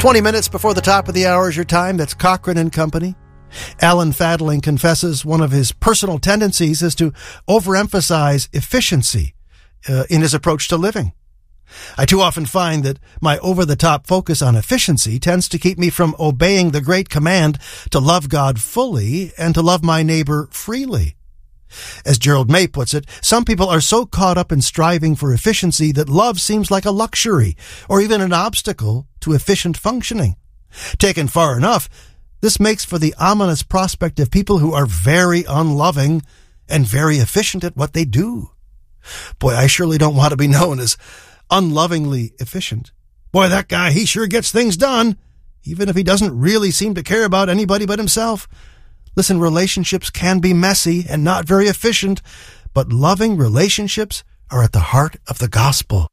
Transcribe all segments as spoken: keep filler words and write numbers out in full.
twenty minutes before the top of the hour is your time. That's Cochran and Company. Alan Fadling confesses one of his personal tendencies is to overemphasize efficiency uh, in his approach to living. I too often find that my over-the-top focus on efficiency tends to keep me from obeying the great command to love God fully and to love my neighbor freely. As Gerald May puts it, some people are so caught up in striving for efficiency that love seems like a luxury or even an obstacle to efficient functioning. Taken far enough, this makes for the ominous prospect of people who are very unloving and very efficient at what they do. Boy, I surely don't want to be known as unlovingly efficient. Boy, that guy, he sure gets things done, even if he doesn't really seem to care about anybody but himself. Listen, relationships can be messy and not very efficient, but loving relationships are at the heart of the gospel.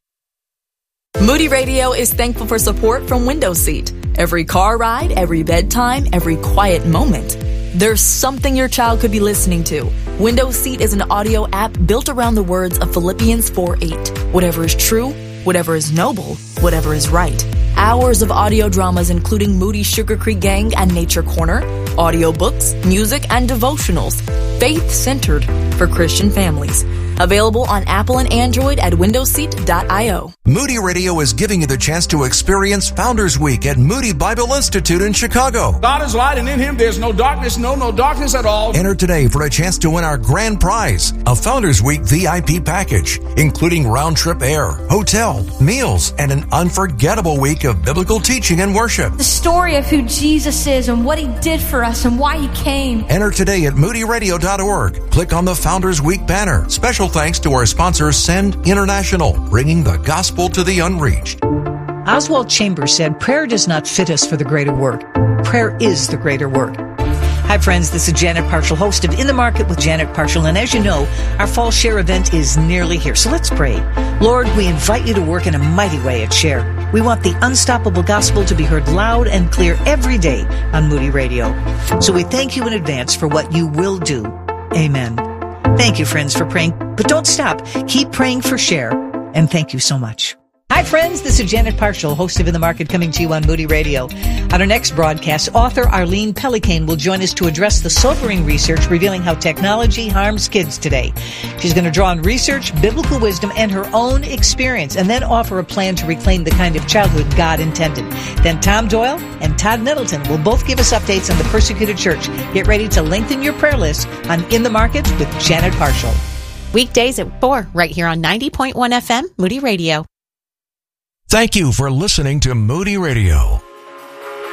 Moody Radio is thankful for support from Window Seat. Every car ride, every bedtime, every quiet moment, there's something your child could be listening to. Window Seat is an audio app built around the words of Philippians four eight. Whatever is true, whatever is noble, whatever is right. Hours of audio dramas including Moody Sugar Creek Gang and Nature Corner, audiobooks, music, and devotionals, faith-centered for Christian families. Available on Apple and Android at window seat dot io. Moody Radio is giving you the chance to experience Founders Week at Moody Bible Institute in Chicago. God is light, and in Him there's no darkness, no, no darkness at all. Enter today for a chance to win our grand prize, a Founders Week V I P package, including round-trip air, hotel, meals, and an unforgettable week of biblical teaching and worship. The story of who Jesus is and what He did for us and why He came. Enter today at moody radio dot org. Click on the Founders Week banner. Special thanks to our sponsor, Send International, bringing the gospel to the unreached. Oswald Chambers said, prayer does not fit us for the greater work. Prayer is the greater work. Hi, friends. This is Janet Parshall, host of In the Market with Janet Parshall. And as you know, our Fall Share event is nearly here. So let's pray. Lord, we invite you to work in a mighty way at Share. We want the unstoppable gospel to be heard loud and clear every day on Moody Radio. So we thank you in advance for what you will do. Amen. Thank you, friends, for praying. But don't stop. Keep praying for Share. And thank you so much. Hi, friends. This is Janet Parshall, host of In the Market, coming to you on Moody Radio. On our next broadcast, author Arlene Pellicane will join us to address the sobering research revealing how technology harms kids today. She's going to draw on research, biblical wisdom, and her own experience, and then offer a plan to reclaim the kind of childhood God intended. Then Tom Doyle and Todd Middleton will both give us updates on the persecuted church. Get ready to lengthen your prayer list on In the Market with Janet Parshall. Weekdays at four, right here on ninety point one F M, Moody Radio. Thank you for listening to Moody Radio.